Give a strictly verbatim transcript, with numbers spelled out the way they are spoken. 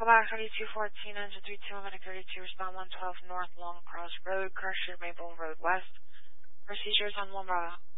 Echobar thirty-two fourteen, engine three two, Medic thirty-two, respond one twelve North Long Cross Road, Kershaw, Maple Road West. Procedures on one Bravo.